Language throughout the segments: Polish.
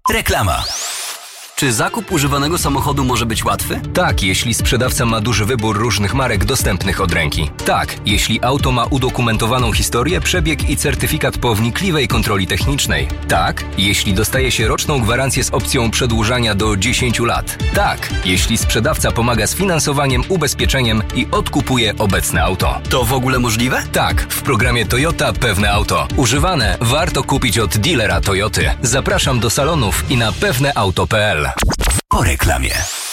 Reklama. Czy zakup używanego samochodu może być łatwy? Tak, jeśli sprzedawca ma duży wybór różnych marek dostępnych od ręki. Tak, jeśli auto ma udokumentowaną historię, przebieg i certyfikat po wnikliwej kontroli technicznej. Tak, jeśli dostaje się roczną gwarancję z opcją przedłużania do 10 lat. Tak, jeśli sprzedawca pomaga z finansowaniem, ubezpieczeniem i odkupuje obecne auto. To w ogóle możliwe? Tak, w programie Toyota Pewne Auto. Używane warto kupić od dealera Toyoty. Zapraszam do salonów i na pewneauto.pl. Po reklamie.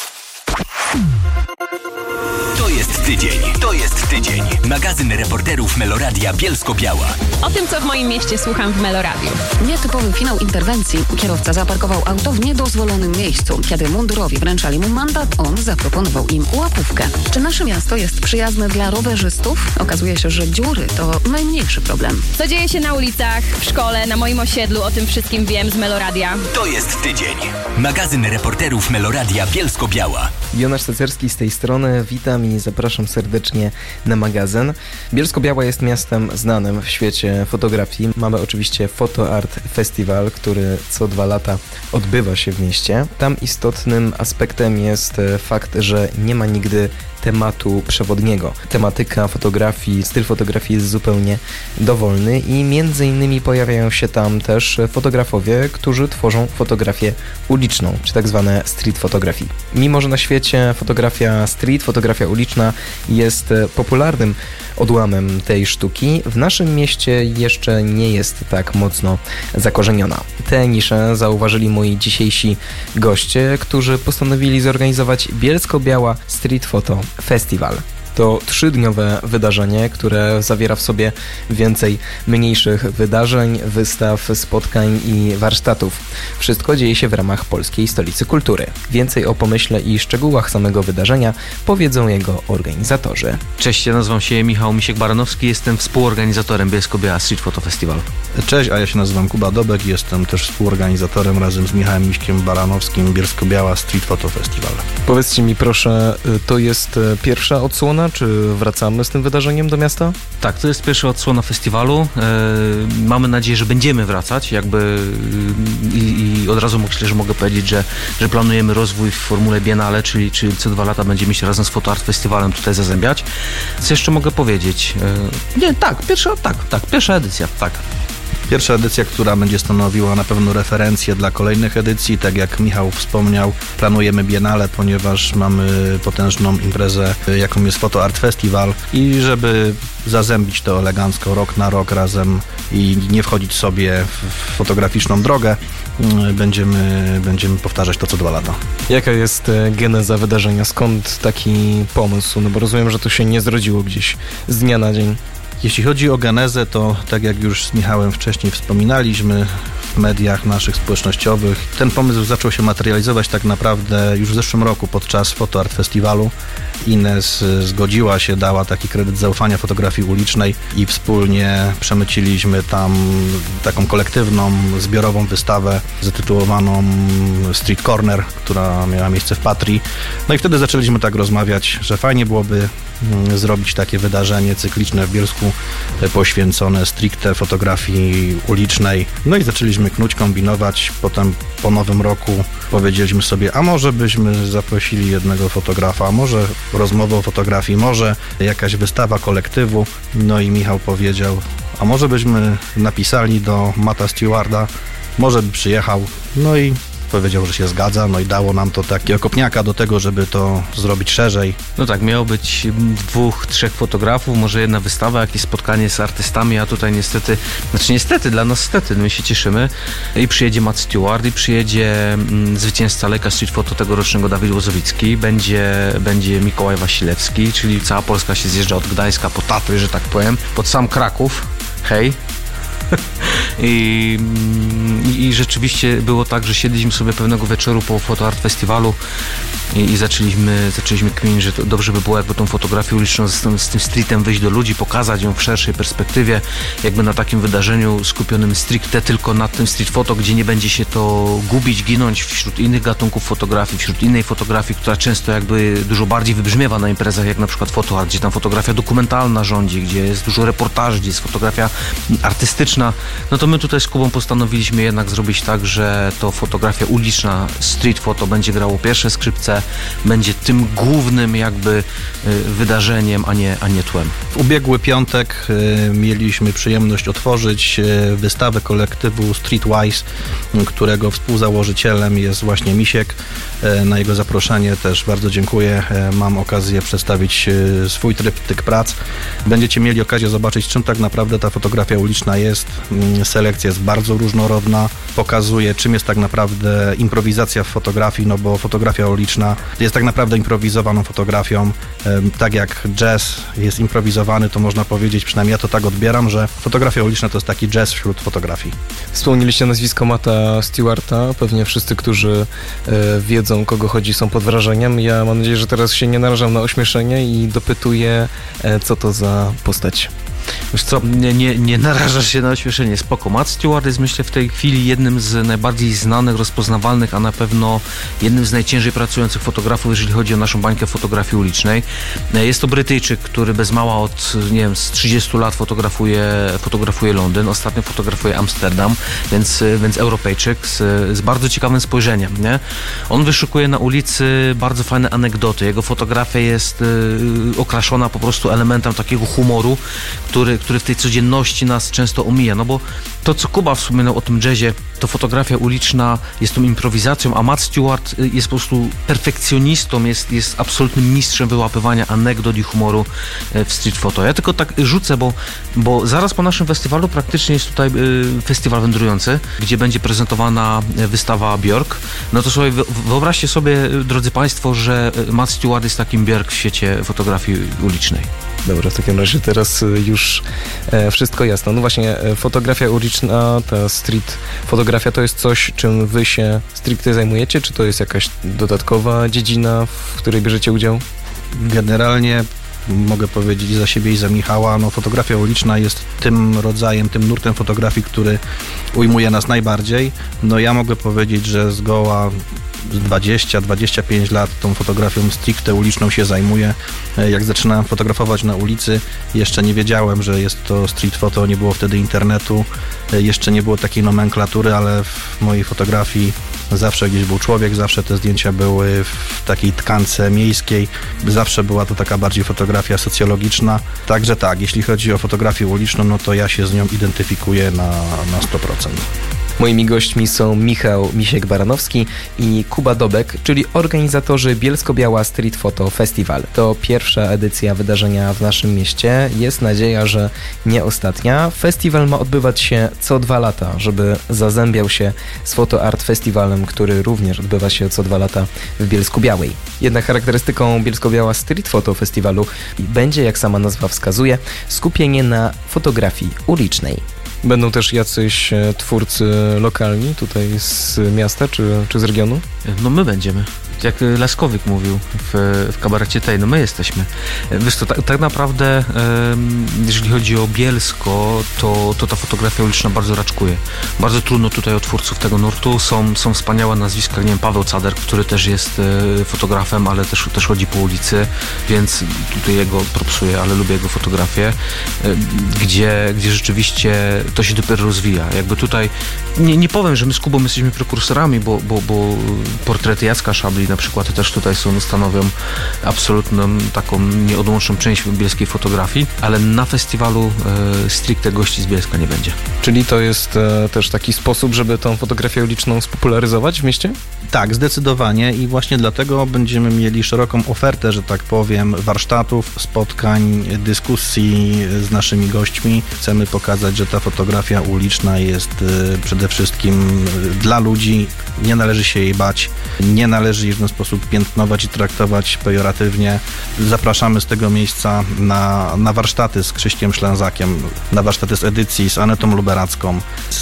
To jest tydzień. Magazyn reporterów Meloradia Bielsko-Biała. O tym, co w moim mieście słucham w Meloradiu. Nietypowy finał interwencji. Kierowca zaparkował auto w niedozwolonym miejscu. Kiedy mundurowi wręczali mu mandat, on zaproponował im łapówkę. Czy nasze miasto jest przyjazne dla rowerzystów? Okazuje się, że dziury to najmniejszy problem. Co dzieje się na ulicach, w szkole, na moim osiedlu, o tym wszystkim wiem z Meloradia. To jest tydzień. Magazyn reporterów Meloradia Bielsko-Biała. Jonasz Cecerski z tej strony. Witam i zapraszam serdecznie na magazyn. Bielsko-Biała jest miastem znanym w świecie fotografii. Mamy oczywiście Photo Art Festival, który co 2 lata odbywa się w mieście. Tam istotnym aspektem jest fakt, że nie ma nigdy tematu przewodniego. Tematyka fotografii, styl fotografii jest zupełnie dowolny i między innymi pojawiają się tam też fotografowie, którzy tworzą fotografię uliczną, czy tak zwane street photography. Mimo że na świecie fotografia street, fotografia uliczna jest popularnym odłamem tej sztuki, w naszym mieście jeszcze nie jest tak mocno zakorzeniona. Tę niszę zauważyli moi dzisiejsi goście, którzy postanowili zorganizować Bielsko-Biała Street Photo Festival. To 3-dniowe wydarzenie, które zawiera w sobie więcej mniejszych wydarzeń, wystaw, spotkań i warsztatów. Wszystko dzieje się w ramach Polskiej Stolicy Kultury. Więcej o pomyśle i szczegółach samego wydarzenia powiedzą jego organizatorzy. Cześć, ja nazywam się Michał Misiek-Baranowski, jestem współorganizatorem Bielsko-Biała Street Photo Festival. Cześć, a ja się nazywam Kuba Dobek i jestem też współorganizatorem razem z Michałem Miśkiem-Baranowskim Bielsko-Biała Street Photo Festival. Powiedzcie mi proszę, to jest pierwsza odsłona, czy wracamy z tym wydarzeniem do miasta? Tak, to jest pierwsza odsłona festiwalu. Mamy nadzieję, że będziemy wracać i od razu myślę, że mogę powiedzieć, że planujemy rozwój w formule Biennale, czyli co 2 lata będziemy się razem z Photo Art Festiwalem tutaj zazębiać. Co jeszcze mogę powiedzieć? Pierwsza edycja, tak. Pierwsza edycja, która będzie stanowiła na pewno referencję dla kolejnych edycji. Tak jak Michał wspomniał, planujemy Biennale, ponieważ mamy potężną imprezę, jaką jest Photo Art Festival i żeby zazębić to elegancko rok na rok razem i nie wchodzić sobie w fotograficzną drogę, będziemy powtarzać to co 2 lata. Jaka jest geneza wydarzenia? Skąd taki pomysł? No bo rozumiem, że to się nie zrodziło gdzieś z dnia na dzień. Jeśli chodzi o genezę, to tak jak już z Michałem wcześniej wspominaliśmy w mediach naszych społecznościowych, ten pomysł zaczął się materializować tak naprawdę już w zeszłym roku podczas Photo Art Festiwalu. Ines zgodziła się, dała taki kredyt zaufania fotografii ulicznej i wspólnie przemyciliśmy tam taką kolektywną, zbiorową wystawę zatytułowaną Street Corner, która miała miejsce w Patrii. No i wtedy zaczęliśmy tak rozmawiać, że fajnie byłoby zrobić takie wydarzenie cykliczne w Bielsku poświęcone stricte fotografii ulicznej. No i zaczęliśmy knuć, kombinować. Potem po nowym roku powiedzieliśmy sobie, a może byśmy zaprosili jednego fotografa, a może rozmowę o fotografii, może jakaś wystawa kolektywu. No i Michał powiedział, a może byśmy napisali do Matta Stewarda, może by przyjechał. No i powiedział, że się zgadza, no i dało nam to takiego kopniaka do tego, żeby to zrobić szerzej. No tak, miało być 2-3 fotografów, może jedna wystawa, jakieś spotkanie z artystami, a tutaj niestety, dla nas niestety, my się cieszymy i przyjedzie Matt Stewart i przyjedzie zwycięzca Leica Street Photo tegorocznego Dawid Łozowicki, będzie Mikołaj Wasilewski, czyli cała Polska się zjeżdża od Gdańska po Tatry, że tak powiem, pod sam Kraków, hej. I rzeczywiście było tak, że siedliśmy sobie pewnego wieczoru po Photo Art Festiwalu i zaczęliśmy kminić, że to dobrze by było jakby tą fotografię uliczną z tym streetem wyjść do ludzi, pokazać ją w szerszej perspektywie, jakby na takim wydarzeniu skupionym stricte tylko na tym street photo, gdzie nie będzie się to gubić, ginąć wśród innych gatunków fotografii, wśród innej fotografii, która często jakby dużo bardziej wybrzmiewa na imprezach, jak na przykład fotoart, gdzie tam fotografia dokumentalna rządzi, gdzie jest dużo reportaży, gdzie jest fotografia artystyczna. No to my tutaj z Kubą postanowiliśmy jednak zrobić tak, że to fotografia uliczna, street photo będzie grało pierwsze skrzypce, będzie tym głównym jakby wydarzeniem, a nie tłem. W ubiegły piątek mieliśmy przyjemność otworzyć wystawę kolektywu Streetwise, którego współzałożycielem jest właśnie Misiek. Na jego zaproszenie też bardzo dziękuję. Mam okazję przedstawić swój tryptyk prac. Będziecie mieli okazję zobaczyć, czym tak naprawdę ta fotografia uliczna jest. Selekcja jest bardzo różnorodna, pokazuje, czym jest tak naprawdę improwizacja w fotografii, no bo fotografia uliczna jest tak naprawdę improwizowaną fotografią. Tak jak jazz jest improwizowany, to można powiedzieć, przynajmniej ja to tak odbieram, że fotografia uliczna to jest taki jazz wśród fotografii. Wspomnieliście nazwisko Matta Stewarta. Pewnie wszyscy, którzy wiedzą, kogo chodzi, są pod wrażeniem. Ja mam nadzieję, że teraz się nie narażam na ośmieszenie i dopytuję, co to za postać. Wiesz co, nie narażasz się na ośmieszenie, spoko. Matt Stewart jest, myślę, w tej chwili jednym z najbardziej znanych, rozpoznawalnych, a na pewno jednym z najciężej pracujących fotografów, jeżeli chodzi o naszą bańkę fotografii ulicznej. Jest to Brytyjczyk, który bez mała od, nie wiem, z 30 lat fotografuje Londyn, ostatnio fotografuje Amsterdam, więc Europejczyk z bardzo ciekawym spojrzeniem, nie? On wyszukuje na ulicy bardzo fajne anegdoty. Jego fotografia jest okraszona po prostu elementem takiego humoru, który w tej codzienności nas często omija, no bo to, co Kuba wspominał o tym jazzie, to fotografia uliczna jest tą improwizacją, a Matt Stewart jest po prostu perfekcjonistą, jest absolutnym mistrzem wyłapywania anegdot i humoru w street photo. Ja tylko tak rzucę, bo zaraz po naszym festiwalu praktycznie jest tutaj festiwal wędrujący, gdzie będzie prezentowana wystawa Björk. No to sobie wyobraźcie sobie, drodzy Państwo, że Matt Stewart jest takim Björk w świecie fotografii ulicznej. Dobra, w takim razie teraz już wszystko jasno. No właśnie, fotografia uliczna, ta street fotografia to jest coś, czym wy się stricte zajmujecie? Czy to jest jakaś dodatkowa dziedzina, w której bierzecie udział? Generalnie mogę powiedzieć za siebie i za Michała, no fotografia uliczna jest tym rodzajem, tym nurtem fotografii, który ujmuje nas najbardziej. No ja mogę powiedzieć, że zgoła 20-25 lat tą fotografią stricte uliczną się zajmuję. Jak zaczynałem fotografować na ulicy, jeszcze nie wiedziałem, że jest to street photo, nie było wtedy internetu, jeszcze nie było takiej nomenklatury, ale w mojej fotografii zawsze gdzieś był człowiek, zawsze te zdjęcia były w takiej tkance miejskiej, zawsze była to taka bardziej fotografia socjologiczna. Także tak, jeśli chodzi o fotografię uliczną, no to ja się z nią identyfikuję na 100%. Moimi gośćmi są Michał Misiek-Baranowski i Kuba Dobek, czyli organizatorzy Bielsko-Biała Street Photo Festival. To pierwsza edycja wydarzenia w naszym mieście. Jest nadzieja, że nie ostatnia. Festiwal ma odbywać się co 2 lata, żeby zazębiał się z Photo Art Festiwalem, który również odbywa się co 2 lata w Bielsku-Białej. Jednak charakterystyką Bielsko-Biała Street Photo Festiwalu będzie, jak sama nazwa wskazuje, skupienie na fotografii ulicznej. Będą też jacyś twórcy lokalni tutaj z miasta czy z regionu? No my będziemy. Jak Laskowyk mówił w kabarecie tej, no my jesteśmy. Wiesz co, tak naprawdę jeżeli chodzi o Bielsko, to ta fotografia uliczna bardzo raczkuje. Bardzo trudno tutaj o twórców tego nurtu. Są wspaniałe nazwiska, nie wiem, Paweł Cader, który też jest fotografem, ale też chodzi po ulicy, więc tutaj jego propsuję, ale lubię jego fotografię, gdzie rzeczywiście to się dopiero rozwija. Jakby tutaj, nie powiem, że my z Kubą jesteśmy prekursorami, bo portrety Jacka Szabli na przykład też tutaj stanowią absolutną taką nieodłączną część bielskiej fotografii, ale na festiwalu stricte gości z Bielska nie będzie. Czyli to jest też taki sposób, żeby tą fotografię uliczną spopularyzować w mieście? Tak, zdecydowanie i właśnie dlatego będziemy mieli szeroką ofertę, że tak powiem, warsztatów, spotkań, dyskusji z naszymi gośćmi. Chcemy pokazać, że ta fotografia uliczna jest przede wszystkim dla ludzi, nie należy się jej bać, nie należy jej w ten sposób piętnować i traktować pejoratywnie. Zapraszamy z tego miejsca na warsztaty z Krzyśkiem Ślęzakiem, na warsztaty z edycji, z Anetą Luberacką,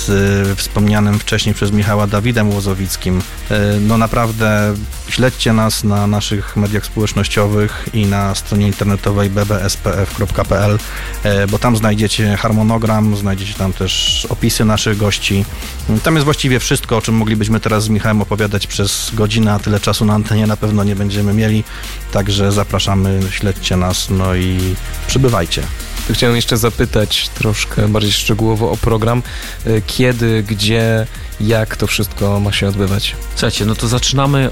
z wspomnianym wcześniej przez Michała Dawidem Łozowickim. No naprawdę śledźcie nas na naszych mediach społecznościowych i na stronie internetowej bbspf.pl, bo tam znajdziecie harmonogram, znajdziecie tam też opisy naszych gości. Tam jest właściwie wszystko, o czym moglibyśmy teraz z Michałem opowiadać przez godzinę, a tyle czasu na antenie na pewno nie będziemy mieli, także zapraszamy, śledźcie nas, no i przybywajcie. Chciałem jeszcze zapytać troszkę bardziej szczegółowo o program. Kiedy, gdzie, jak to wszystko ma się odbywać? Słuchajcie, no to zaczynamy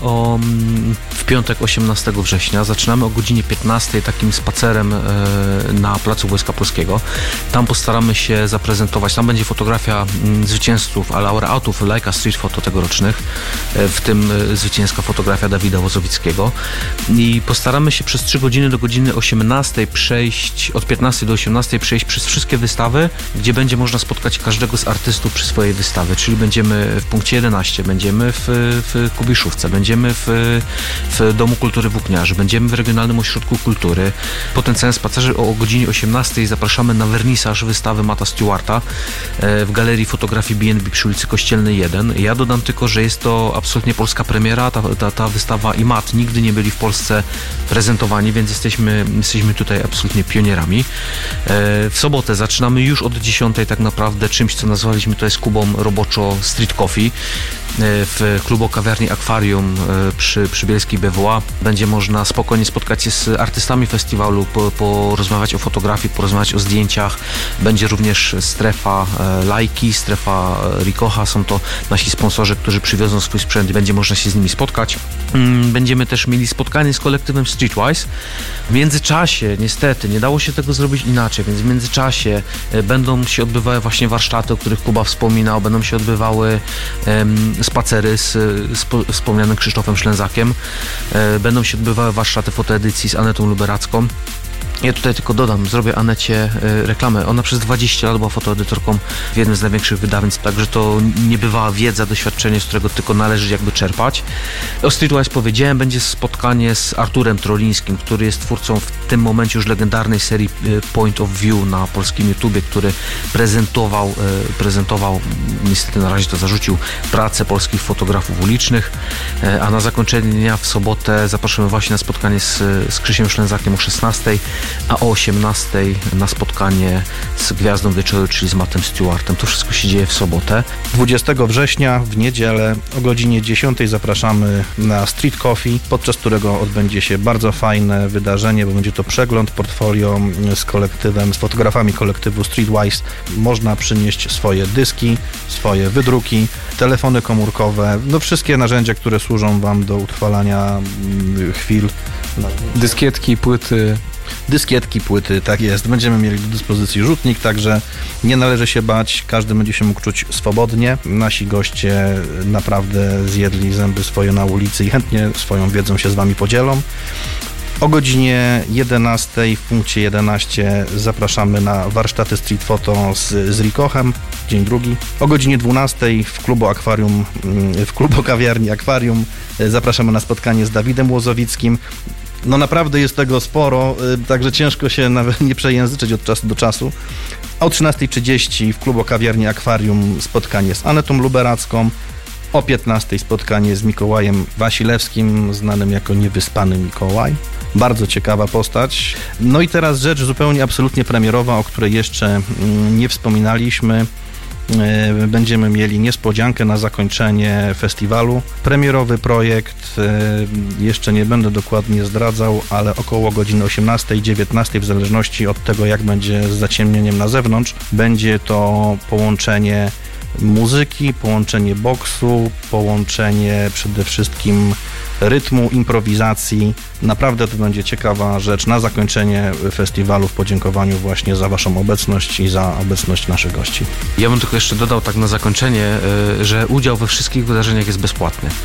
w piątek 18 września, zaczynamy o godzinie 15 takim spacerem na Placu Wojska Polskiego. Tam postaramy się zaprezentować, tam będzie fotografia zwycięzców, laureatów Leica Street Photo tegorocznych, w tym zwycięska fotografia Dawida Łozowickiego. I postaramy się przez 3 godziny do godziny 18 przejść, od 15 do 18 przejść przez wszystkie wystawy, gdzie będzie można spotkać każdego z artystów przy swojej wystawie, czyli będziemy w punkcie 11, będziemy w Kubiszówce, będziemy w Domu Kultury Włókniarzy, będziemy w Regionalnym Ośrodku Kultury. Po tym całym spacerze o godzinie 18 zapraszamy na wernisaż wystawy Matta Stewarta w Galerii Fotografii B&B przy ulicy Kościelnej 1. Ja dodam tylko, że jest to absolutnie polska premiera, ta wystawa i Matt nigdy nie byli w Polsce prezentowani, więc jesteśmy tutaj absolutnie pionierami. W sobotę zaczynamy już od 10 tak naprawdę czymś, co nazwaliśmy to jest Kubą roboczo Street Coffee w klubu kawiarni Akwarium przy Bielskiej BWA. Będzie można spokojnie spotkać się z artystami festiwalu, porozmawiać o fotografii, porozmawiać o zdjęciach. Będzie również strefa Lajki, strefa Ricocha. Są to nasi sponsorzy, którzy przywiozą swój sprzęt i będzie można się z nimi spotkać. Będziemy też mieli spotkanie z kolektywem Streetwise. W międzyczasie, niestety, nie dało się tego zrobić inaczej, więc w międzyczasie będą się odbywały właśnie warsztaty, o których Kuba wspominał, będą się odbywały spacery z wspomnianym Krzysztofem Ślęzakiem, będą się odbywały warsztaty fotoedycji z Anetą Luberacką. Ja tutaj tylko dodam, zrobię Anecie reklamę. Ona przez 20 lat była fotoedytorką w jednym z największych wydawnictw, także to nie bywała wiedza, doświadczenie, z którego tylko należy jakby czerpać. O Streetwise powiedziałem, będzie spotkanie z Arturem Trolińskim, który jest twórcą w tym momencie już legendarnej serii Point of View na polskim YouTubie, który prezentował, niestety na razie to zarzucił, pracę polskich fotografów ulicznych, a na zakończenie dnia w sobotę zapraszamy właśnie na spotkanie z Krzysiem Ślęzakiem o 16, a o 18 na spotkanie z Gwiazdą Wieczoru, czyli z Mattem Stewartem. To wszystko się dzieje w sobotę. 20 września w niedzielę o godzinie 10 zapraszamy na Street Coffee, podczas którego odbędzie się bardzo fajne wydarzenie, bo będzie to przegląd portfolio z kolektywem, z fotografami kolektywu Streetwise. Można przynieść swoje dyski, swoje wydruki, telefony komórkowe, no wszystkie narzędzia, które służą Wam do utrwalania chwil. Dyskietki, płyty. Dyskietki, płyty, tak jest. Będziemy mieli do dyspozycji rzutnik, także nie należy się bać, każdy będzie się mógł czuć swobodnie. Nasi goście naprawdę zjedli zęby swoje na ulicy i chętnie swoją wiedzą się z Wami podzielą. O godzinie 11 w punkcie 11 zapraszamy na warsztaty street photo z Ricochem, dzień drugi. O godzinie 12 w klubu kawiarni Akwarium zapraszamy na spotkanie z Dawidem Łozowickim. No naprawdę jest tego sporo, także ciężko się nawet nie przejęzyczeć od czasu do czasu. A o 13:30 w klubu kawiarni Akwarium spotkanie z Anetą Luberacką. O 15:00 spotkanie z Mikołajem Wasilewskim, znanym jako Niewyspany Mikołaj. Bardzo ciekawa postać. No i teraz rzecz zupełnie absolutnie premierowa, o której jeszcze nie wspominaliśmy. Będziemy mieli niespodziankę na zakończenie festiwalu. Premierowy projekt, jeszcze nie będę dokładnie zdradzał, ale około godziny 18-19, w zależności od tego, jak będzie z zaciemnieniem na zewnątrz, będzie to połączenie muzyki, połączenie boksu, połączenie przede wszystkim rytmu, improwizacji. Naprawdę to będzie ciekawa rzecz na zakończenie festiwalu w podziękowaniu właśnie za Waszą obecność i za obecność naszych gości. Ja bym tylko jeszcze dodał tak na zakończenie, że udział we wszystkich wydarzeniach jest bezpłatny.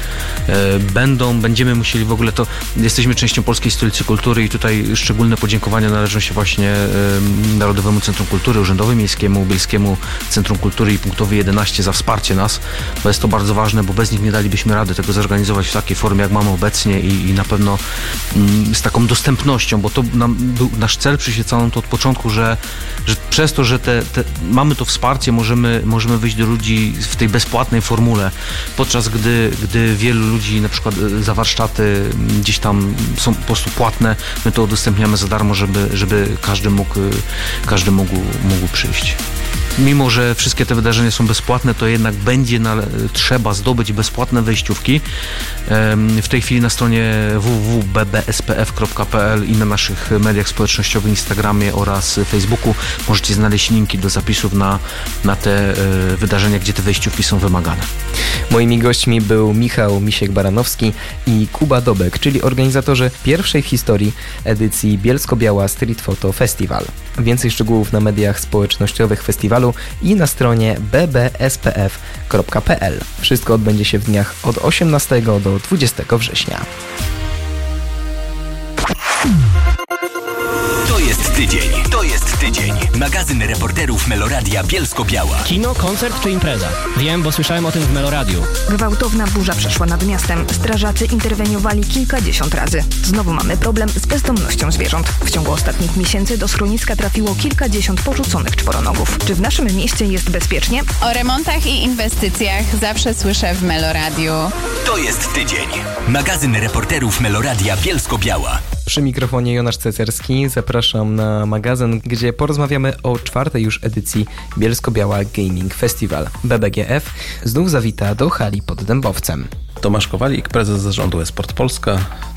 Będziemy musieli w ogóle jesteśmy częścią Polskiej Stolicy Kultury i tutaj szczególne podziękowania należą się właśnie Narodowemu Centrum Kultury, Urzędowi Miejskiemu, Bielskiemu Centrum Kultury i Punktowi 11 za wsparcie nas, bo jest to bardzo ważne, bo bez nich nie dalibyśmy rady tego zorganizować w takiej formie, jak mamy obecnie i na pewno z taką dostępnością, bo to był nasz cel, przyświecano to od początku, że przez to, że mamy to wsparcie, możemy wyjść do ludzi w tej bezpłatnej formule, podczas gdy wielu ludzi na przykład za warsztaty gdzieś tam są po prostu płatne, my to udostępniamy za darmo, żeby każdy mógł przyjść. Mimo że wszystkie te wydarzenia są bezpłatne, to jednak będzie trzeba zdobyć bezpłatne wejściówki. W tej chwili na stronie www.bbspf.pl i na naszych mediach społecznościowych, Instagramie oraz Facebooku możecie znaleźć linki do zapisów na te wydarzenia, gdzie te wejściówki są wymagane. Moimi gośćmi był Michał Misiek-Baranowski i Kuba Dobek, czyli organizatorzy pierwszej w historii edycji Bielsko-Biała Street Photo Festival. Więcej szczegółów na mediach społecznościowych festiwalu i na stronie bbspf.pl. Wszystko odbędzie się w dniach od 18 do 20 września. To jest tydzień. Magazyn reporterów Meloradia Bielsko-Biała. Kino, koncert czy impreza? Wiem, bo słyszałem o tym w Meloradiu. Gwałtowna burza przeszła nad miastem. Strażacy interweniowali kilkadziesiąt razy. Znowu mamy problem z bezdomnością zwierząt. W ciągu ostatnich miesięcy do schroniska trafiło kilkadziesiąt porzuconych czworonogów. Czy w naszym mieście jest bezpiecznie? O remontach i inwestycjach zawsze słyszę w Meloradiu. To jest tydzień. Magazyn reporterów Meloradia Bielsko-Biała. Przy mikrofonie Jonasz Cecerski. Zapraszam na magazyn, gdzie porozmawiamy o czwartej już edycji Bielsko-Biała Gaming Festival. BBGF znów zawita do hali pod Dębowcem. Tomasz Kowalik, prezes zarządu eSport Polska.